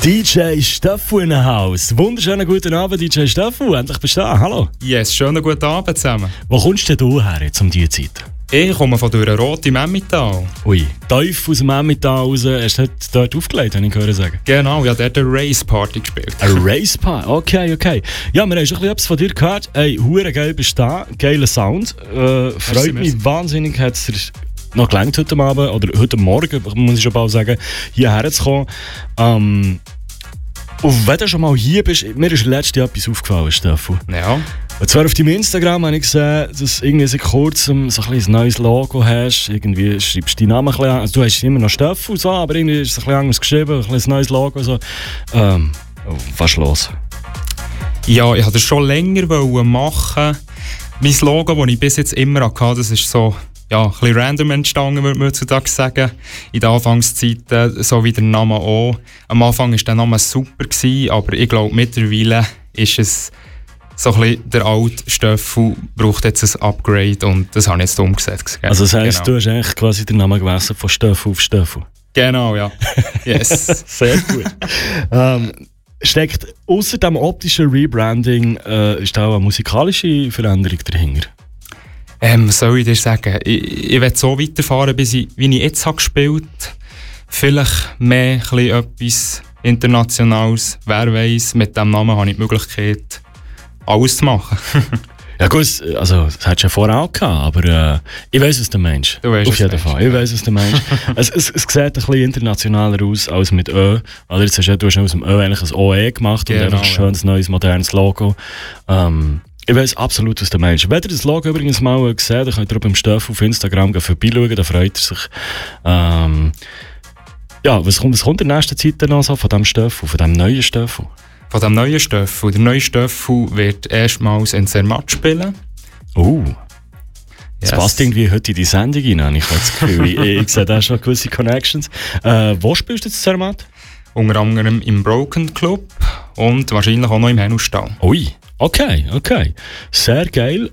DJ Steffu in the Haus. Wunderschönen guten Abend, DJ Steffu. Endlich bist du da. Hallo. Yes, schönen guten Abend zusammen. Wo kommst denn du her jetzt um diese Zeit? Ich komme von Dürrenroth im Emmental. Ui, tief aus dem Emmental raus. Hast du dort aufgelegt, wenn ich höre sagen? Genau, ja, der hat eine Race Party gespielt. Eine Race Party? Okay. Ja, wir haben schon etwas von dir gehört. Hey, hure geil bist du da. Geiler Sound. Freut mich wahnsinnig, hat es dir noch gelangt heute Abend, oder heute Morgen, muss ich schon bald sagen, hierher zu kommen. Und wenn du schon mal hier bist, mir ist letztes Jahr etwas aufgefallen, Steffu. Ja. Und zwar auf deinem Instagram habe ich gesehen, dass du irgendwie seit kurzem so ein neues Logo hast. Irgendwie schreibst du deinen Namen ein bisschen an. Also du hast immer noch Steffu, so, aber irgendwie ist es ein bisschen anders geschrieben, ein neues Logo. So. Was ist los? Ja, ich wollte das schon länger machen. Mein Logo, das ich bis jetzt immer hatte, das ist so ein bisschen random entstanden, würde man heutzutage sagen. In der Anfangszeit, so wie der Name auch. Am Anfang war der Name super, aber ich glaube, mittlerweile ist es so ein bisschen der alte Steffu braucht jetzt ein Upgrade und das habe ich jetzt umgesetzt. Also das heisst, Du hast eigentlich quasi den Namen gewechselt von Steffu auf Steffu? Genau, ja. Yes. Sehr gut. Steckt ausser dem optischen Rebranding ist da auch eine musikalische Veränderung dahinter? Was soll ich dir sagen? Ich will so weiterfahren, wie ich jetzt habe gespielt habe. Vielleicht mehr etwas Internationales. Wer weiss, mit diesem Namen habe ich die Möglichkeit, alles zu machen. Ja gut, also das hättest du ja vorher auch gehabt, aber ich weiss, was du meinst. Du weißt, auf jeden Fall. Ich weiss, was du meinst. es sieht ein bisschen internationaler aus als mit Ö. Oder jetzt du hast aus dem Ö eigentlich ein OE gemacht und einfach ein schönes, neues, modernes Logo. Ich weiss absolut, was du meinst. Wenn ihr das Logo übrigens mal gesehen, dann könnt ihr beim Steffu auf Instagram vorbeischauen, da freut er sich. Was kommt in der nächsten Zeit denn noch so von diesem Steffu, von diesem neuen Steffu? Von dem neuen Steffu. Der neue Steffu wird erstmals in Zermatt spielen. Das passt irgendwie heute in die Sendung rein, ich habe das Gefühl. ich sehe da schon gewisse Connections. Wo spielst du jetzt Zermatt? Unter anderem im Broken Club und wahrscheinlich auch noch im Hennusstall. Ui, okay. Sehr geil.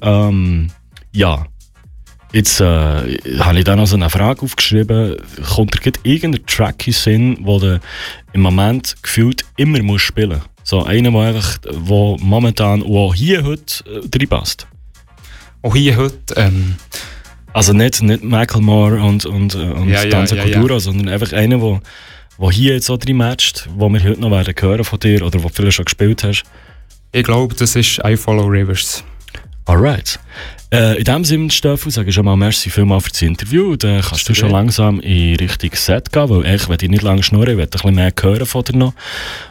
Jetzt habe ich da noch so eine Frage aufgeschrieben. Kommt dir irgendein Track in den Sinn, den du im Moment gefühlt immer musst spielen musst? So einer, der momentan auch hier heute reinpasst? Auch hier heute? Also nicht Macklemore und Danza Kuduro, sondern einfach einer, der hier jetzt auch reinmatcht, den wir heute noch werden hören von dir oder den du vielleicht schon gespielt hast? Ich glaube, das ist I Follow Rivers. Alright. In diesem Sinne, Steffu, sage ich schon mal merci vielmals für das Interview. Dann kannst du schon langsam in Richtung Set gehen, weil ich will nicht lange schnurren, ich will ein bisschen mehr hören von dir noch.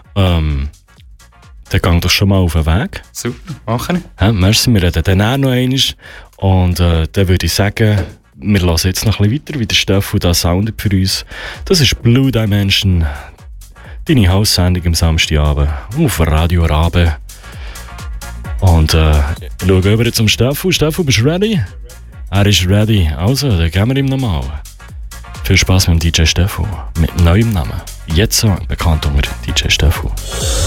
Dann geh doch schon mal auf den Weg. Super, machen. Merci, wir reden dann auch noch einmal. Und dann würde ich sagen, wir hören jetzt noch ein bisschen weiter, wie der Steffu da soundet für uns. Das ist Blue Dimension, deine Haussendung am Samstagabend auf Radio Rabe. Und ich schaue über zum Steffu. Steffu, bist du ready? Er ist ready. Also, dann geben wir ihm nochmal. Viel Spass mit dem DJ Steffu. Mit neuem Namen. Jetzt bekannt unter DJ Steffu.